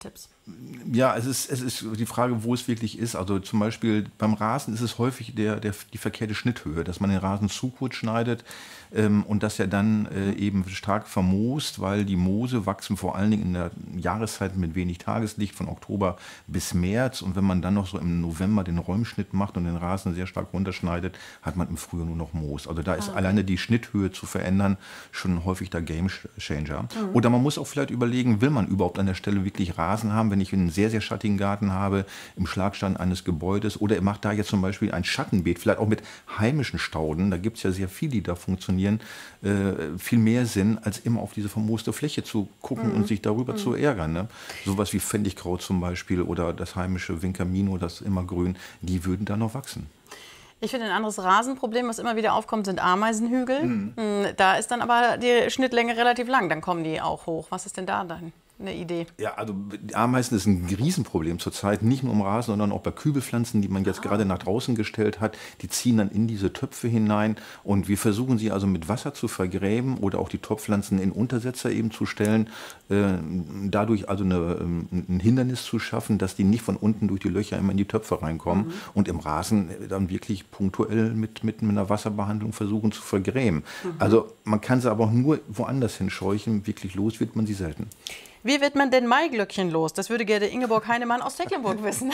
Tipps? Ja, es ist die Frage, wo es wirklich ist. Also zum Beispiel beim Rasen ist es häufig die verkehrte Schnitthöhe, dass man den Rasen zu kurz schneidet und dass er dann eben stark vermoost, weil die Moose wachsen vor allen Dingen in der Jahreszeit mit wenig Tageslicht von Oktober bis März. Und wenn man dann noch so im November den Räumschnitt macht und den Rasen sehr stark runterschneidet, hat man im Frühjahr nur noch Moos. Also da ist alleine die Schnitthöhe zu verändern schon häufig der Gamechanger. Oder man muss auch vielleicht überlegen, will man überhaupt an der Stelle wirklich Rasen haben, wenn ich einen sehr, sehr schattigen Garten habe, im Schlagstand eines Gebäudes, oder ihr macht da jetzt zum Beispiel ein Schattenbeet, vielleicht auch mit heimischen Stauden, da gibt es ja sehr viele, die da funktionieren, viel mehr Sinn, als immer auf diese vermooste Fläche zu gucken und sich darüber zu ärgern. Ne? Sowas wie Pfennigkraut zum Beispiel oder das heimische Winkermino, das Immergrün, die würden da noch wachsen. Ich finde, ein anderes Rasenproblem, was immer wieder aufkommt, sind Ameisenhügel. Da ist dann aber die Schnittlänge relativ lang, dann kommen die auch hoch. Was ist denn da dann eine Idee? Ja, also Ameisen ist ein Riesenproblem zurzeit, nicht nur im Rasen, sondern auch bei Kübelpflanzen, die man jetzt gerade nach draußen gestellt hat. Die ziehen dann in diese Töpfe hinein und wir versuchen sie also mit Wasser zu vergräben oder auch die Topfpflanzen in Untersetzer eben zu stellen, dadurch also ein Hindernis zu schaffen, dass die nicht von unten durch die Löcher immer in die Töpfe reinkommen und im Rasen dann wirklich punktuell mit einer Wasserbehandlung versuchen zu vergräben. Also man kann sie aber auch nur woanders hinscheuchen, wirklich los wird man sie selten. Wie wird man denn Maiglöckchen los? Das würde gerne Ingeborg Heinemann aus Tecklenburg wissen.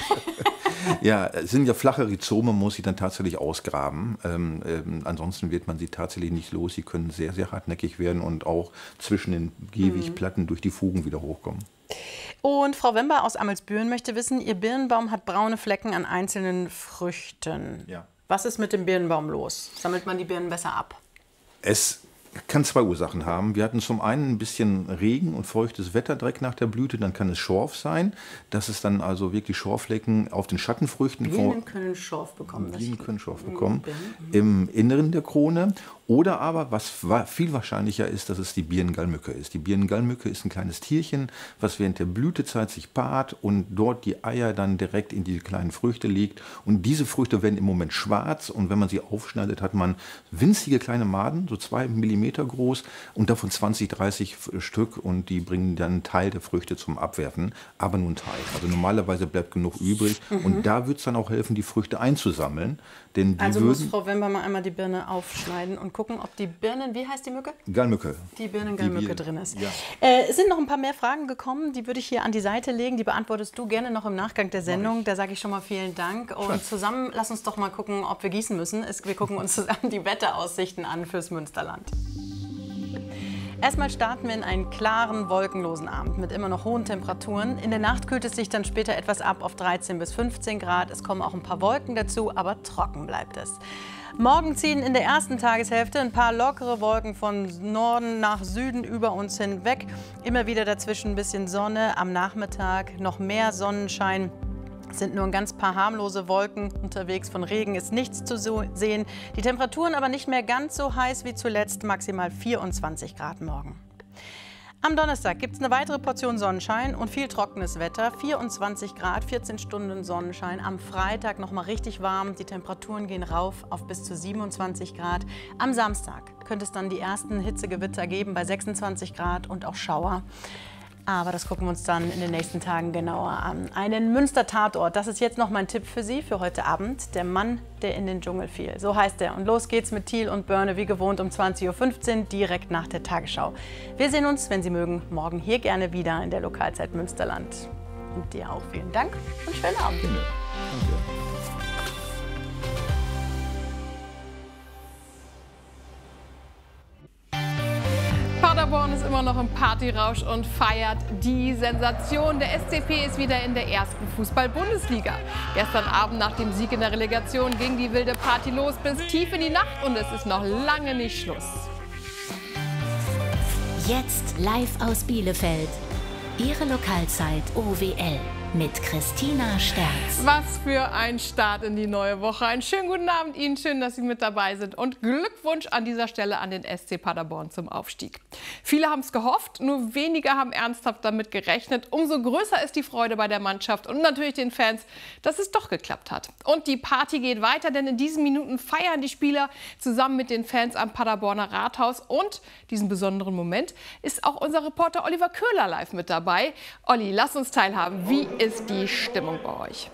Ja, es sind ja flache Rhizome, man muss sie dann tatsächlich ausgraben. Ansonsten wird man sie tatsächlich nicht los. Sie können sehr, sehr hartnäckig werden und auch zwischen den Gehwegplatten durch die Fugen wieder hochkommen. Und Frau Wember aus Amelsbüren möchte wissen, ihr Birnbaum hat braune Flecken an einzelnen Früchten. Ja. Was ist mit dem Birnbaum los? Sammelt man die Birnen besser ab? Es kann zwei Ursachen haben. Wir hatten zum einen ein bisschen Regen und feuchtes Wetter direkt nach der Blüte, dann kann es Schorf sein. Das ist dann also wirklich Schorflecken auf den Schattenfrüchten. Bienen können Schorf bekommen. Bienen können Schorf bekommen im Inneren der Krone. Oder aber, was viel wahrscheinlicher ist, dass es die Birnengallmücke ist. Die Birnengallmücke ist ein kleines Tierchen, was während der Blütezeit sich paart und dort die Eier dann direkt in die kleinen Früchte legt. Und diese Früchte werden im Moment schwarz und wenn man sie aufschneidet, hat man winzige kleine Maden, so 2 Millimeter groß und davon 20, 30 Stück und die bringen dann einen Teil der Früchte zum Abwerfen, aber nur einen Teil. Also normalerweise bleibt genug übrig und da wird es dann auch helfen, die Früchte einzusammeln. Denn die also muss Frau Wember mal einmal die Birne aufschneiden und gucken, ob die Birnen, wie heißt die Mücke? Gallmücke. Die Birnengallmücke drin ist. Ja. Es sind noch ein paar mehr Fragen gekommen, die würde ich hier an die Seite legen. Die beantwortest du gerne noch im Nachgang der Sendung. Da sage ich schon mal vielen Dank. Und zusammen, lass uns doch mal gucken, ob wir gießen müssen. Wir gucken uns zusammen die Wetteraussichten an fürs Münsterland. Erstmal starten wir in einen klaren, wolkenlosen Abend mit immer noch hohen Temperaturen. In der Nacht kühlt es sich dann später etwas ab auf 13 bis 15 Grad. Es kommen auch ein paar Wolken dazu, aber trocken bleibt es. Morgen ziehen in der ersten Tageshälfte ein paar lockere Wolken von Norden nach Süden über uns hinweg. Immer wieder dazwischen ein bisschen Sonne, am Nachmittag noch mehr Sonnenschein. Es sind nur ein ganz paar harmlose Wolken unterwegs, von Regen ist nichts zu sehen. Die Temperaturen aber nicht mehr ganz so heiß wie zuletzt, maximal 24 Grad morgen. Am Donnerstag gibt es eine weitere Portion Sonnenschein und viel trockenes Wetter. 24 Grad, 14 Stunden Sonnenschein. Am Freitag noch mal richtig warm. Die Temperaturen gehen rauf auf bis zu 27 Grad. Am Samstag könnte es dann die ersten Hitzegewitter geben bei 26 Grad und auch Schauer. Aber das gucken wir uns dann in den nächsten Tagen genauer an. Einen Münster-Tatort, das ist jetzt noch mein Tipp für Sie für heute Abend. Der Mann, der in den Dschungel fiel. So heißt er. Und los geht's mit Thiel und Börne, wie gewohnt um 20:15 Uhr, direkt nach der Tagesschau. Wir sehen uns, wenn Sie mögen, morgen hier gerne wieder in der Lokalzeit Münsterland. Und dir auch vielen Dank und schönen Abend. Danke. Paderborn ist immer noch im Partyrausch und feiert die Sensation. Der SCP ist wieder in der ersten Fußball-Bundesliga. Gestern Abend nach dem Sieg in der Relegation ging die wilde Party los bis tief in die Nacht und es ist noch lange nicht Schluss. Jetzt live aus Bielefeld. Ihre Lokalzeit OWL mit Christina Sterz. Was für ein Start in die neue Woche. Einen schönen guten Abend Ihnen, schön, dass Sie mit dabei sind und Glückwunsch an dieser Stelle an den SC Paderborn zum Aufstieg. Viele haben es gehofft, nur wenige haben ernsthaft damit gerechnet. Umso größer ist die Freude bei der Mannschaft und natürlich den Fans, dass es doch geklappt hat. Und die Party geht weiter, denn in diesen Minuten feiern die Spieler zusammen mit den Fans am Paderborner Rathaus und diesen besonderen Moment ist auch unser Reporter Oliver Köhler live mit dabei. dabei. Olli, lass uns teilhaben. Wie ist die Stimmung bei euch?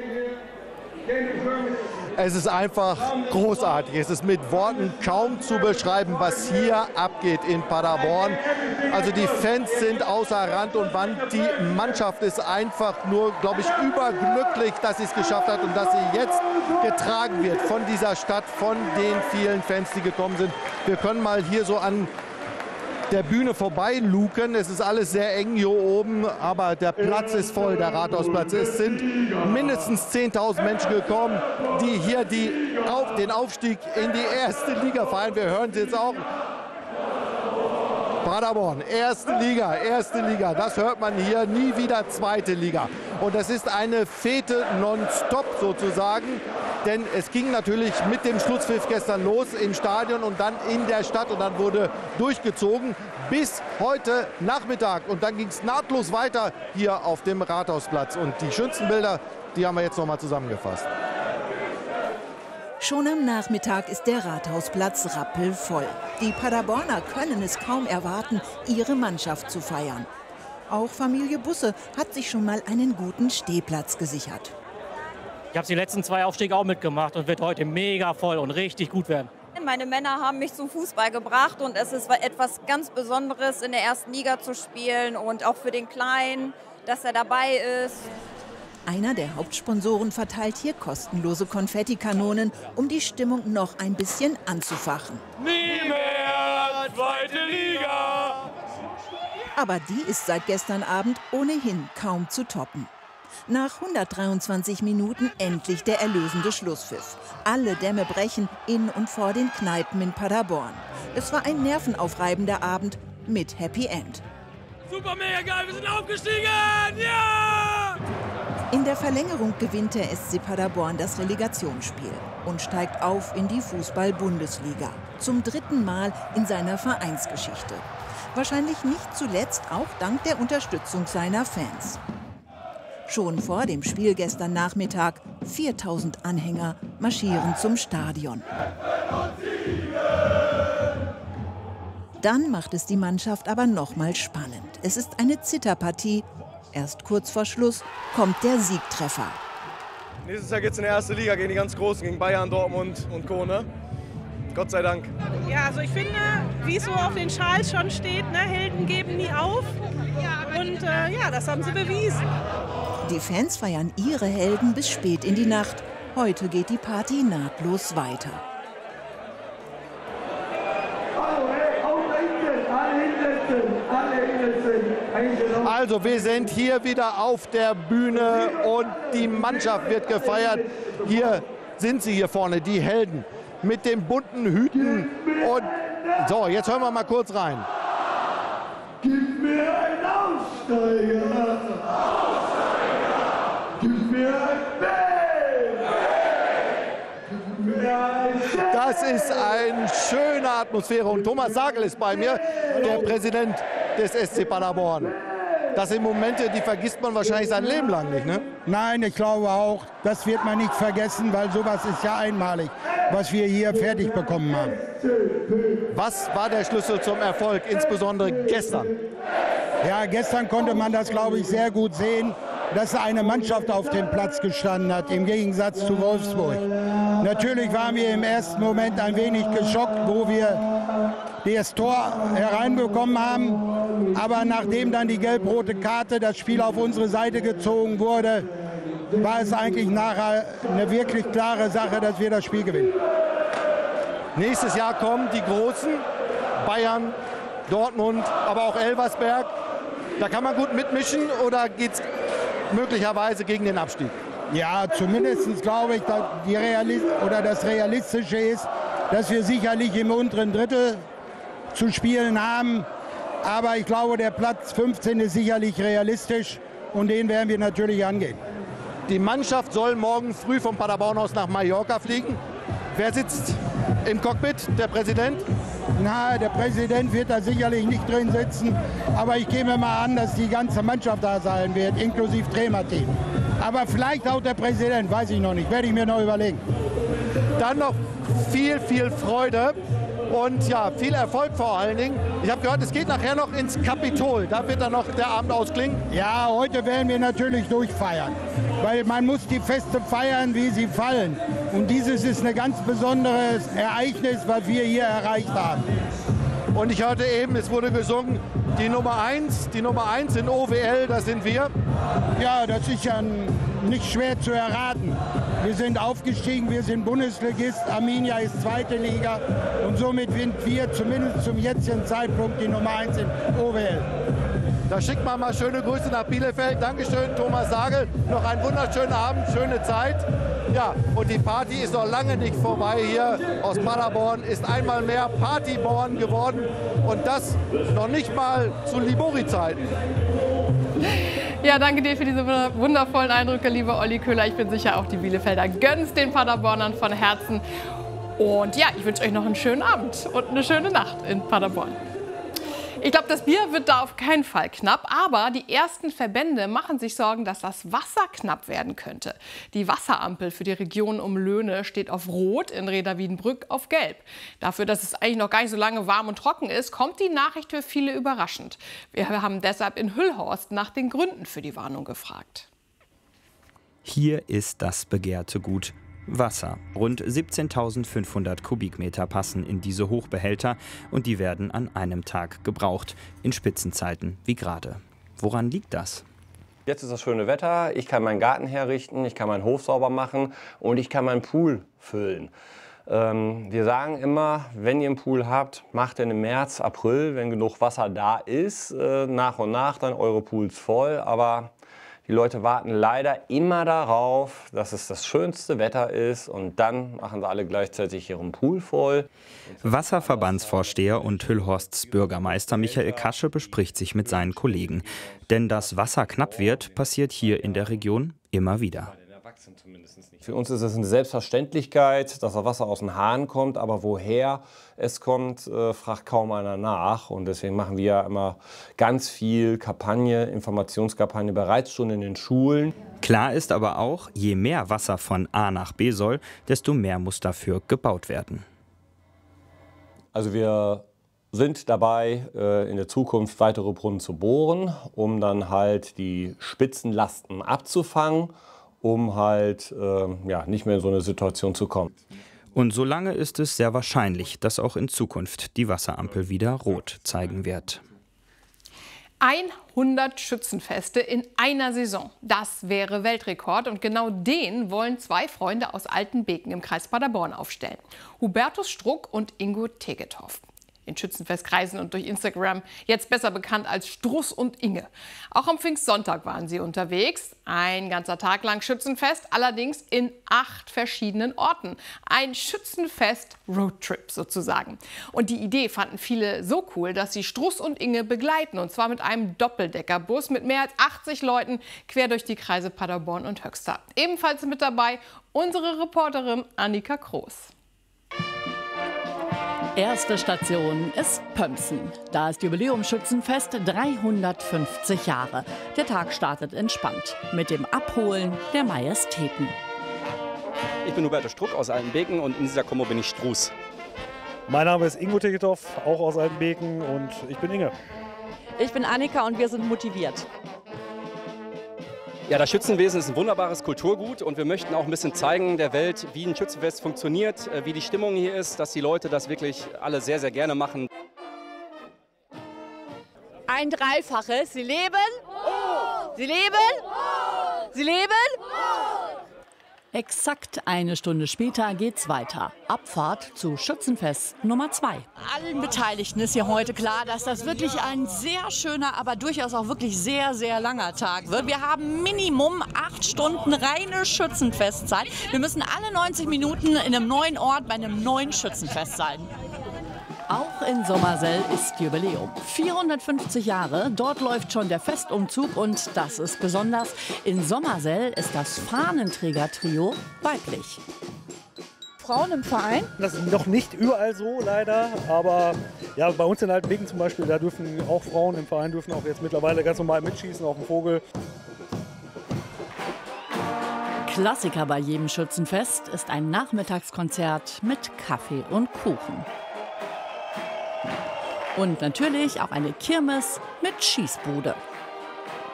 Es ist einfach großartig. Es ist mit Worten kaum zu beschreiben, was hier abgeht in Paderborn. Also die Fans sind außer Rand und Band. Die Mannschaft ist einfach nur, glaube ich, überglücklich, dass sie es geschafft hat und dass sie jetzt getragen wird von dieser Stadt, von den vielen Fans, die gekommen sind. Wir können mal hier so an der Bühne vorbei luken. Es ist alles sehr eng hier oben, aber der Platz ist voll, der Rathausplatz. Es sind mindestens 10.000 Menschen gekommen, die hier den Aufstieg in die erste Liga feiern. Wir hören es jetzt auch. Paderborn, erste Liga, das hört man hier, nie wieder zweite Liga. Und das ist eine Fete nonstop sozusagen, denn es ging natürlich mit dem Schlusspfiff gestern los im Stadion und dann in der Stadt und dann wurde durchgezogen bis heute Nachmittag und dann ging es nahtlos weiter hier auf dem Rathausplatz. Und die schönsten Bilder, die haben wir jetzt noch mal zusammengefasst. Schon am Nachmittag ist der Rathausplatz rappelvoll. Die Paderborner können es kaum erwarten, ihre Mannschaft zu feiern. Auch Familie Busse hat sich schon mal einen guten Stehplatz gesichert. Ich habe die letzten 2 Aufstiege auch mitgemacht und wird heute mega voll und richtig gut werden. Meine Männer haben mich zum Fußball gebracht und es ist etwas ganz Besonderes, in der ersten Liga zu spielen und auch für den Kleinen, dass er dabei ist. Einer der Hauptsponsoren verteilt hier kostenlose Konfettikanonen, um die Stimmung noch ein bisschen anzufachen. Nie mehr zweite Liga! Aber die ist seit gestern Abend ohnehin kaum zu toppen. Nach 123 Minuten endlich der erlösende Schlusspfiff. Alle Dämme brechen in und vor den Kneipen in Paderborn. Es war ein nervenaufreibender Abend mit Happy End. Super, mega geil, wir sind aufgestiegen! Ja! In der Verlängerung gewinnt der SC Paderborn das Relegationsspiel und steigt auf in die Fußball-Bundesliga. Zum 3. Mal in seiner Vereinsgeschichte. Wahrscheinlich nicht zuletzt auch dank der Unterstützung seiner Fans. Schon vor dem Spiel gestern Nachmittag 4.000 Anhänger marschieren zum Stadion. Dann macht es die Mannschaft aber noch mal spannend. Es ist eine Zitterpartie. Erst kurz vor Schluss kommt der Siegtreffer. Nächstes Jahr geht es in die erste Liga gegen die ganz Großen, gegen Bayern, Dortmund und Co. Ne? Gott sei Dank. Ja, also ich finde, wie es so auf den Schals schon steht, ne, Helden geben nie auf. Und ja, das haben sie bewiesen. Die Fans feiern ihre Helden bis spät in die Nacht. Heute geht die Party nahtlos weiter. Also wir sind hier wieder auf der Bühne und die Mannschaft wird gefeiert. Hier sind sie hier vorne, die Helden mit den bunten Hüten. Und so, jetzt hören wir mal kurz rein. Gib mir einen Aufsteiger! Gib mir ein Bett! Gib mir ein Bett! Das ist eine schöne Atmosphäre und Thomas Sagel ist bei mir, der Präsident des SC Paderborn. Das sind Momente, die vergisst man wahrscheinlich sein Leben lang nicht, ne? Nein, ich glaube auch, das wird man nicht vergessen, weil sowas ist ja einmalig, was wir hier fertig bekommen haben. Was war der Schlüssel zum Erfolg, insbesondere gestern? Ja, gestern konnte man das, glaube ich, sehr gut sehen, dass eine Mannschaft auf dem Platz gestanden hat, im Gegensatz zu Wolfsburg. Natürlich waren wir im ersten Moment ein wenig geschockt, wo wir das Tor hereinbekommen haben. Aber nachdem dann die gelb-rote Karte, das Spiel auf unsere Seite gezogen wurde, war es eigentlich nachher eine wirklich klare Sache, dass wir das Spiel gewinnen. Nächstes Jahr kommen die Großen, Bayern, Dortmund, aber auch Elversberg. Da kann man gut mitmischen oder geht es möglicherweise gegen den Abstieg? Ja, zumindest glaube ich, dass das Realistische ist, dass wir sicherlich im unteren Drittel zu spielen haben. Aber ich glaube, der Platz 15 ist sicherlich realistisch und den werden wir natürlich angehen. Die Mannschaft soll morgen früh vom Paderborn aus nach Mallorca fliegen. Wer sitzt im Cockpit? Der Präsident? Na, der Präsident wird da sicherlich nicht drin sitzen. Aber ich gehe mir mal an, dass die ganze Mannschaft da sein wird, inklusive Trainerteam. Aber vielleicht auch der Präsident, weiß ich noch nicht. Werde ich mir noch überlegen. Dann noch viel, viel Freude und ja, viel Erfolg vor allen Dingen. Ich habe gehört, es geht nachher noch ins Kapitol. Da wird dann noch der Abend ausklingen. Ja, heute werden wir natürlich durchfeiern, weil man muss die Feste feiern, wie sie fallen. Und dieses ist ein ganz besonderes Ereignis, was wir hier erreicht haben. Und ich hörte eben, es wurde gesungen, die Nummer 1 in OWL, das sind wir. Ja, das ist ja nicht schwer zu erraten. Wir sind aufgestiegen, wir sind Bundesligist, Arminia ist zweite Liga und somit sind wir zumindest zum jetzigen Zeitpunkt die Nummer 1 in OWL. Da schickt man mal schöne Grüße nach Bielefeld. Dankeschön, Thomas Sagel. Noch einen wunderschönen Abend, schöne Zeit. Ja, und die Party ist noch lange nicht vorbei hier aus Paderborn. Ist einmal mehr Partyborn geworden und das noch nicht mal zu Libori-Zeiten. Ja, danke dir für diese wundervollen Eindrücke, lieber Olli Köhler. Ich bin sicher, auch die Bielefelder gönnen es den Paderbornern von Herzen. Und ja, ich wünsche euch noch einen schönen Abend und eine schöne Nacht in Paderborn. Ich glaube, das Bier wird da auf keinen Fall knapp, aber die ersten Verbände machen sich Sorgen, dass das Wasser knapp werden könnte. Die Wasserampel für die Region um Löhne steht auf Rot, in Reda-Wiedenbrück auf Gelb. Dafür, dass es eigentlich noch gar nicht so lange warm und trocken ist, kommt die Nachricht für viele überraschend. Wir haben deshalb in Hüllhorst nach den Gründen für die Warnung gefragt. Hier ist das begehrte Gut. Wasser. Rund 17.500 Kubikmeter passen in diese Hochbehälter und die werden an einem Tag gebraucht, in Spitzenzeiten wie gerade. Woran liegt das? Jetzt ist das schöne Wetter, ich kann meinen Garten herrichten, ich kann meinen Hof sauber machen und ich kann meinen Pool füllen. Wir sagen immer, wenn ihr einen Pool habt, macht den im März, April, wenn genug Wasser da ist, nach und nach dann eure Pools voll, aber die Leute warten leider immer darauf, dass es das schönste Wetter ist und dann machen sie alle gleichzeitig ihren Pool voll. Wasserverbandsvorsteher und Hüllhorsts Bürgermeister Michael Kasche bespricht sich mit seinen Kollegen. Denn dass Wasser knapp wird, passiert hier in der Region immer wieder. Für uns ist es eine Selbstverständlichkeit, dass das Wasser aus dem Hahn kommt, aber woher es kommt, fragt kaum einer nach. Und deswegen machen wir immer ganz viel Informationskampagne bereits schon in den Schulen. Klar ist aber auch, je mehr Wasser von A nach B soll, desto mehr muss dafür gebaut werden. Also wir sind dabei, in der Zukunft weitere Brunnen zu bohren, um dann halt die Spitzenlasten abzufangen, um halt nicht mehr in so eine Situation zu kommen. Und solange ist es sehr wahrscheinlich, dass auch in Zukunft die Wasserampel wieder rot zeigen wird. 100 Schützenfeste in einer Saison. Das wäre Weltrekord und genau den wollen zwei Freunde aus Altenbeken im Kreis Paderborn aufstellen. Hubertus Struck und Ingo Tegethoff. In Schützenfestkreisen und durch Instagram jetzt besser bekannt als Struss und Inge. Auch am Pfingstsonntag waren sie unterwegs. Ein ganzer Tag lang Schützenfest, allerdings in 8 verschiedenen Orten. Ein Schützenfest-Roadtrip sozusagen. Und die Idee fanden viele so cool, dass sie Struss und Inge begleiten. Und zwar mit einem Doppeldeckerbus mit mehr als 80 Leuten quer durch die Kreise Paderborn und Höxter. Ebenfalls mit dabei unsere Reporterin Annika Kroos. Erste Station ist Pömsen. Da ist Jubiläumsschützenfest 350 Jahre. Der Tag startet entspannt mit dem Abholen der Majestäten. Ich bin Hubertus Struck aus Altenbeken und in dieser Kombo bin ich Struss. Mein Name ist Ingo Tegethoff, auch aus Altenbeken und ich bin Inge. Ich bin Annika und wir sind motiviert. Ja, das Schützenwesen ist ein wunderbares Kulturgut und wir möchten auch ein bisschen zeigen der Welt, wie ein Schützenfest funktioniert, wie die Stimmung hier ist, dass die Leute das wirklich alle sehr, sehr gerne machen. Ein Dreifaches. Sie leben, sie leben, sie leben. Exakt eine Stunde später geht's weiter. Abfahrt zu Schützenfest Nummer 2. Allen Beteiligten ist hier heute klar, dass das wirklich ein sehr schöner, aber durchaus auch wirklich sehr, sehr langer Tag wird. Wir haben Minimum 8 Stunden reine Schützenfestzeit. Wir müssen alle 90 Minuten in einem neuen Ort bei einem neuen Schützenfest sein. Auch in Sommersell ist Jubiläum. 450 Jahre, dort läuft schon der Festumzug und das ist besonders. In Sommersell ist das Fahnenträger-Trio weiblich. Frauen im Verein? Das ist noch nicht überall so, leider. Aber ja, bei uns in Altenbeken zum Beispiel, da dürfen auch Frauen im Verein dürfen auch jetzt mittlerweile ganz normal mitschießen auf den Vogel. Klassiker bei jedem Schützenfest ist ein Nachmittagskonzert mit Kaffee und Kuchen. Und natürlich auch eine Kirmes mit Schießbude.